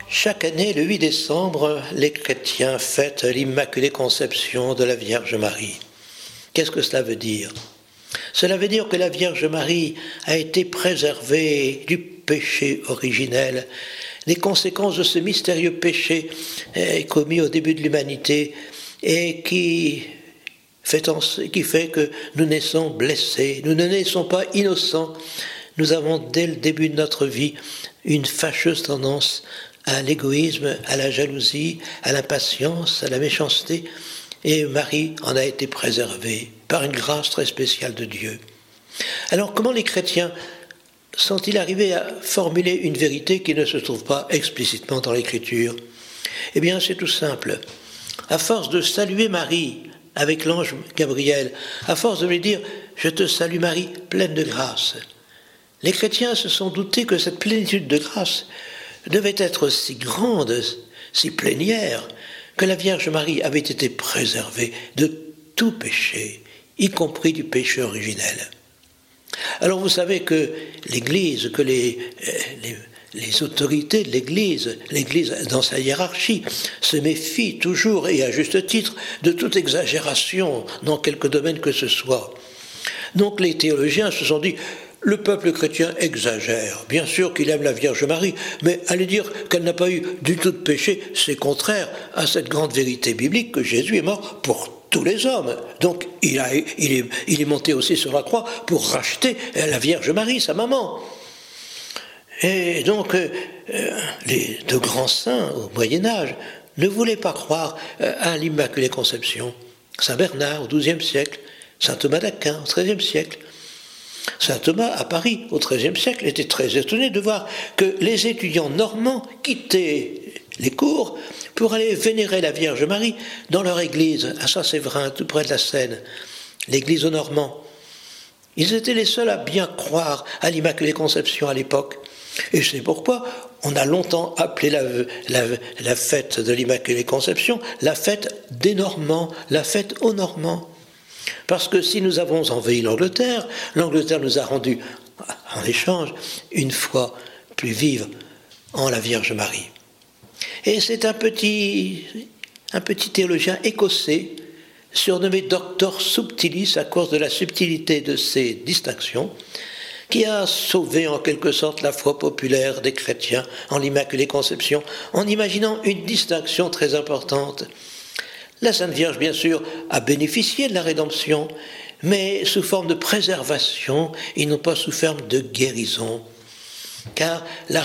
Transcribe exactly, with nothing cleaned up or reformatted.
Chaque année, le huit décembre, les chrétiens fêtent l'Immaculée Conception de la Vierge Marie. Qu'est-ce que cela veut dire ? Cela veut dire que la Vierge Marie a été préservée du péché originel, des conséquences de ce mystérieux péché commis au début de l'humanité et qui fait, en, qui fait que nous naissons blessés, nous ne naissons pas innocents. Nous avons dès le début de notre vie une fâcheuse tendance à l'égoïsme, à la jalousie, à l'impatience, à la méchanceté. Et Marie en a été préservée par une grâce très spéciale de Dieu. Alors comment les chrétiens sont-ils arrivés à formuler une vérité qui ne se trouve pas explicitement dans l'Écriture ? Eh bien c'est tout simple. À force de saluer Marie avec l'ange Gabriel, à force de lui dire « Je te salue Marie, pleine de grâce », les chrétiens se sont doutés que cette plénitude de grâce devait être si grande, si plénière, que la Vierge Marie avait été préservée de tout péché, y compris du péché originel. Alors vous savez que l'Église, que les, les, les autorités de l'Église, l'Église dans sa hiérarchie, se méfient toujours, et à juste titre, de toute exagération dans quelque domaine que ce soit. Donc les théologiens se sont dit, le peuple chrétien exagère. Bien sûr qu'il aime la Vierge Marie, mais aller dire qu'elle n'a pas eu du tout de péché, c'est contraire à cette grande vérité biblique que Jésus est mort pour tous les hommes. Donc il, a, il, est, il est monté aussi sur la croix pour racheter la Vierge Marie, sa maman. Et donc euh, les deux grands saints au Moyen-Âge ne voulaient pas croire à l'Immaculée Conception. Saint Bernard au douzième siècle, saint Thomas d'Aquin au treizième siècle. Saint Thomas, à Paris, au treizième siècle, était très étonné de voir que les étudiants normands quittaient les cours pour aller vénérer la Vierge Marie dans leur église, à Saint-Séverin, tout près de la Seine, l'église aux Normands. Ils étaient les seuls à bien croire à l'Immaculée Conception à l'époque. Et c'est pourquoi on a longtemps appelé la, la, la fête de l'Immaculée Conception la fête des Normands, la fête aux Normands. Parce que si nous avons envahi l'Angleterre, l'Angleterre nous a rendu, en échange, une foi plus vive en la Vierge Marie. Et c'est un petit, un petit théologien écossais, surnommé Doctor Subtilis à cause de la subtilité de ses distinctions, qui a sauvé en quelque sorte la foi populaire des chrétiens en l'Immaculée Conception, en imaginant une distinction très importante. La Sainte Vierge, bien sûr, a bénéficié de la rédemption, mais sous forme de préservation et non pas sous forme de guérison. Car la